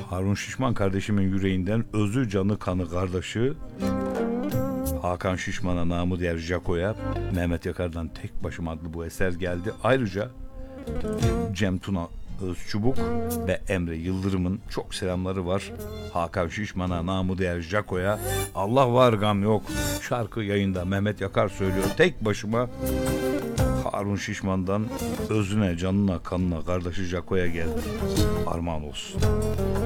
Harun Şişman kardeşimin yüreğinden özü canı kanı kardeşi Hakan Şişman'a, namı diğer Jaco'ya, Mehmet Yakar'dan Tek Başıma adlı bu eser geldi. Ayrıca Cem Tuna Özçubuk ve Emre Yıldırım'ın çok selamları var. Hakan Şişman'a, namı diğer Jaco'ya, Allah var gam yok şarkı yayında Mehmet Yakar söylüyor. Tek Başıma Harun Şişman'dan özüne, canına, kanına, kardeşi Jaco'ya geldi. Armağan olsun.